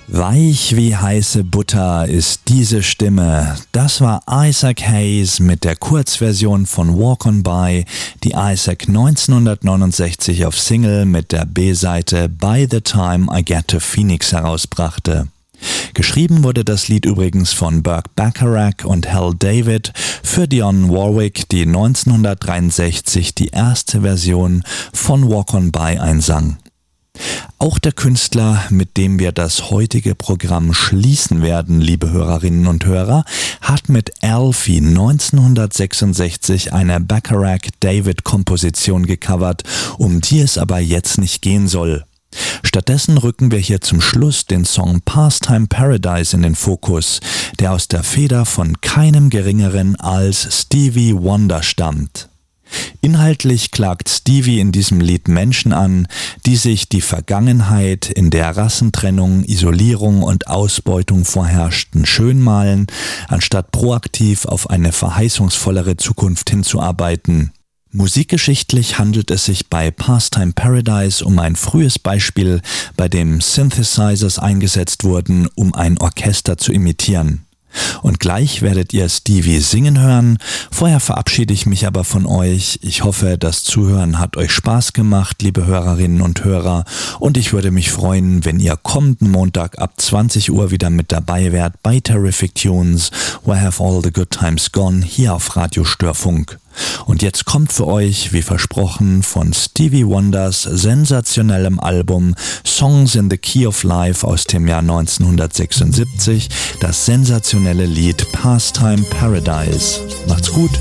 Weich wie heiße Butter ist diese Stimme. Das war Isaac Hayes mit der Kurzversion von Walk On By, die Isaac 1969 auf Single mit der B-Seite By the Time I Get to Phoenix herausbrachte. Geschrieben wurde das Lied übrigens von Burt Bacharach und Hal David für Dionne Warwick, die 1963 die erste Version von Walk On By einsang. Auch der Künstler, mit dem wir das heutige Programm schließen werden, liebe Hörerinnen und Hörer, hat mit Alfie 1966 eine Bacharach-David-Komposition gecovert, um die es aber jetzt nicht gehen soll. Stattdessen rücken wir hier zum Schluss den Song Pastime Paradise in den Fokus, der aus der Feder von keinem Geringeren als Stevie Wonder stammt. Inhaltlich klagt Stevie in diesem Lied Menschen an, die sich die Vergangenheit, in der Rassentrennung, Isolierung und Ausbeutung vorherrschten, schönmalen, anstatt proaktiv auf eine verheißungsvollere Zukunft hinzuarbeiten. Musikgeschichtlich handelt es sich bei Pastime Paradise um ein frühes Beispiel, bei dem Synthesizers eingesetzt wurden, um ein Orchester zu imitieren. Und gleich werdet ihr Stevie singen hören. Vorher verabschiede ich mich aber von euch. Ich hoffe, das Zuhören hat euch Spaß gemacht, liebe Hörerinnen und Hörer. Und ich würde mich freuen, wenn ihr kommenden Montag ab 20 Uhr wieder mit dabei wärt bei Terrific Tunes, Where Have All the Good Times Gone, hier auf Radio Störfunk. Und jetzt kommt für euch, wie versprochen, von Stevie Wonders sensationellem Album Songs in the Key of Life aus dem Jahr 1976 das sensationelle Lied Pastime Paradise. Macht's gut!